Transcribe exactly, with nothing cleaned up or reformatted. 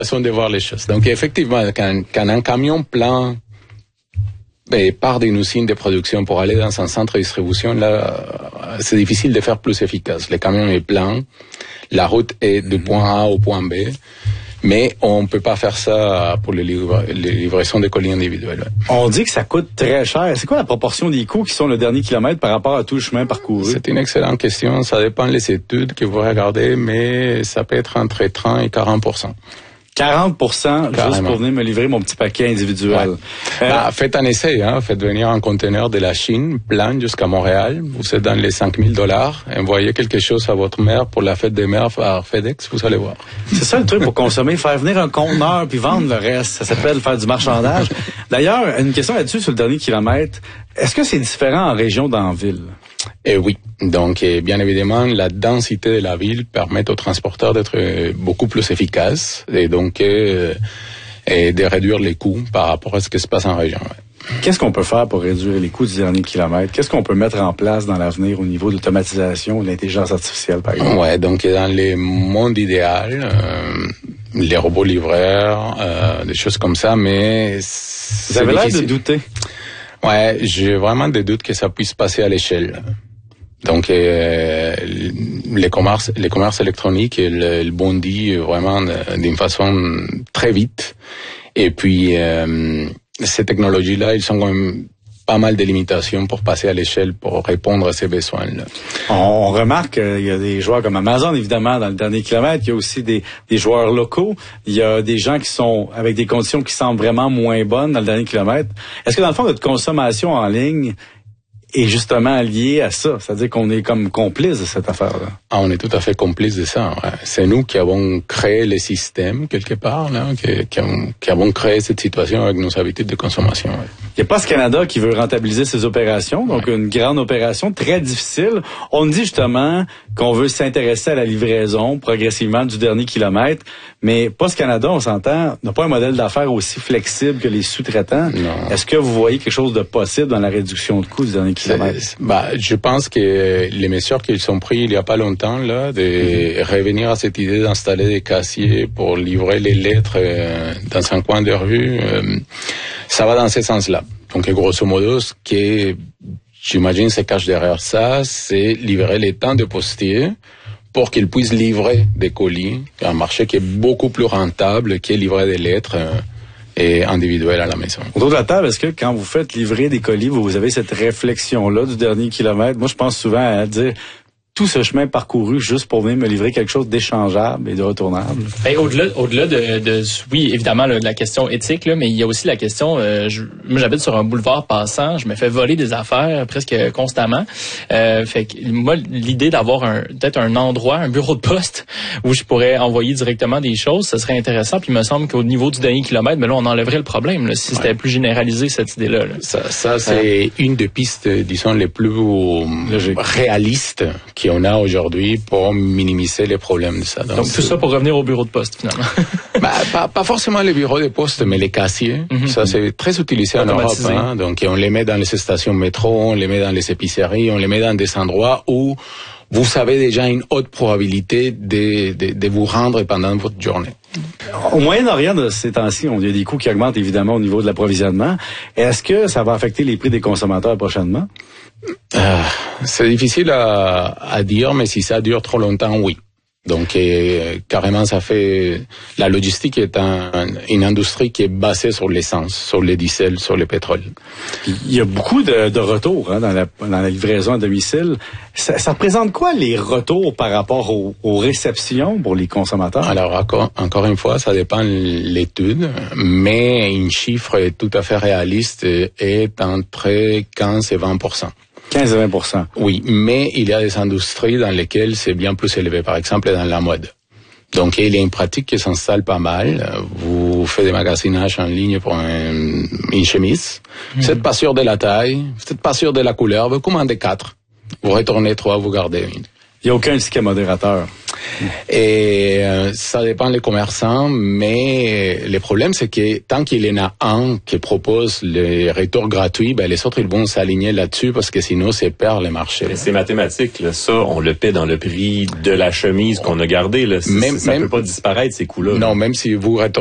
façon de voir les choses. Donc effectivement, quand, quand un camion plein ben, part d'une usine de production pour aller dans un centre de distribution, là, c'est difficile de faire plus efficace. Le camion est plein, la route est du point A au point B, mais on peut pas faire ça pour les, livra- les livraisons de colis individuels. On dit que ça coûte très cher. C'est quoi la proportion des coûts qui sont le dernier kilomètre par rapport à tout le chemin parcouru? C'est une excellente question. Ça dépend des études que vous regardez, mais ça peut être entre trente et quarante pour cent. quarante pour cent Carrément. Juste pour venir me livrer mon petit paquet individuel. Ouais. Euh, bah, faites un essai, hein. Faites venir un conteneur de la Chine plein jusqu'à Montréal. Vous êtes dans les cinq mille dollars. Envoyez quelque chose à votre mère pour la fête des mères par FedEx, vous allez voir. C'est ça le truc pour consommer, faire venir un conteneur puis vendre le reste. Ça s'appelle faire du marchandage. D'ailleurs, une question là-dessus sur le dernier kilomètre. Est-ce que c'est différent en région d'en ville? Et oui. Donc, et bien évidemment, la densité de la ville permet aux transporteurs d'être euh, beaucoup plus efficaces et donc euh, et de réduire les coûts par rapport à ce qui se passe en région. Ouais. Qu'est-ce qu'on peut faire pour réduire les coûts du dernier kilomètre? Qu'est-ce qu'on peut mettre en place dans l'avenir au niveau de l'automatisation ou de l'intelligence artificielle, par exemple? Ouais, donc dans les mondes idéal, euh, les robots livreurs, euh, des choses comme ça, mais vous avez l'air de douter. Ouais, j'ai vraiment des doutes que ça puisse passer à l'échelle. Donc euh, les commerces, les commerces électroniques, le, le bondit vraiment d'une façon très vite. Et puis euh, ces technologies-là, ils sont quand même pas mal de limitations pour passer à l'échelle pour répondre à ces besoins-là. On, on remarque qu'il y a des joueurs comme Amazon, évidemment, dans le dernier kilomètre. Il y a aussi des, des joueurs locaux. Il y a des gens qui sont avec des conditions qui semblent vraiment moins bonnes dans le dernier kilomètre. Est-ce que, dans le fond, notre consommation en ligne est justement liée à ça? C'est-à-dire qu'on est comme complice de cette affaire-là. Ah, on est tout à fait complice de ça. Ouais. C'est nous qui avons créé les systèmes, quelque part, là, qui, qui, avons, qui avons créé cette situation avec nos habitudes de consommation. Ouais. Il n'y a pas ce Canada qui veut rentabiliser ses opérations, donc ouais. Une grande opération très difficile. On dit justement qu'on veut s'intéresser à la livraison progressivement du dernier kilomètre, mais Post Canada, on s'entend, n'a pas un modèle d'affaires aussi flexible que les sous-traitants. Non. Est-ce que vous voyez quelque chose de possible dans la réduction de coûts du dernier kilomètre? Bah, je pense que les mesures qu'ils ont prises il n'y a pas longtemps, là, de mm-hmm. revenir à cette idée d'installer des casiers pour livrer les lettres euh, dans un coin de rue, euh, ça va dans ce sens-là. Donc, grosso modo, ce qui, j'imagine, se cache derrière ça, c'est libérer les temps de postiers pour qu'ils puissent livrer des colis, un marché qui est beaucoup plus rentable que livrer des lettres euh, et individuelles à la maison. Autour de la table, est-ce que quand vous faites livrer des colis, vous avez cette réflexion-là du dernier kilomètre? Moi, je pense souvent à dire tout ce chemin parcouru juste pour venir me livrer quelque chose d'échangeable et de retournable. Ben, au-delà, au-delà de, de, oui, évidemment, là, la question éthique, là, mais il y a aussi la question, euh, je, moi j'habite sur un boulevard passant, je me fais voler des affaires presque constamment. Euh, fait que moi, l'idée d'avoir un, peut-être un endroit, un bureau de poste où je pourrais envoyer directement des choses, ça serait intéressant. Puis il me semble qu'au niveau du dernier kilomètre, mais là, on enlèverait le problème, là, si ouais. c'était plus généralisé, cette idée-là. Là. Ça, ça c'est ouais. une des pistes, disons, les plus Logique. réalistes qu'on a aujourd'hui pour minimiser les problèmes de ça. Donc, Donc tout ça pour revenir au bureau de poste, finalement. bah, pas, pas forcément les bureaux de poste, mais les casiers. Mm-hmm. Ça, c'est très utilisé en Europe. Hein. Donc, on les met dans les stations métro, on les met dans les épiceries, on les met dans des endroits où vous savez déjà une haute probabilité de, de, de vous rendre pendant votre journée. Au Moyen-Orient, de ces temps-ci, il y a des coûts qui augmentent évidemment au niveau de l'approvisionnement. Est-ce que ça va affecter les prix des consommateurs prochainement? Euh, c'est difficile à, à dire, mais si ça dure trop longtemps, oui. Donc, euh, carrément, ça fait... La logistique est un, une industrie qui est basée sur l'essence, sur le diesel, sur le pétrole. Il y a beaucoup de, de retours hein, dans, la, dans la livraison à domicile. Ça, ça représente quoi les retours par rapport aux, aux réceptions pour les consommateurs? Alors, encore, encore une fois, ça dépend de l'étude, mais un chiffre tout à fait réaliste est entre quinze et vingt pour cent. quinze à vingt pour cent. Oui, mais il y a des industries dans lesquelles c'est bien plus élevé. Par exemple, dans la mode. Donc, il y a une pratique qui s'installe pas mal. Vous faites des magasinages en ligne pour un, une chemise. Vous n'êtes mmh. pas sûr de la taille, vous n'êtes pas sûr de la couleur, vous commandez quatre. Vous retournez trois, vous gardez une. Il n'y a aucun ticket modérateur. Et euh, ça dépend des commerçants, mais le problème, c'est que tant qu'il y en a un qui propose le retour gratuit, ben les autres, ils vont s'aligner là-dessus parce que sinon, c'est perd le marché. Mais c'est mathématique, là. Ça, on le paie dans le prix de la chemise qu'on a gardée, là. Même, ça ne peut pas disparaître, ces coûts-là. Non, là. Même si vous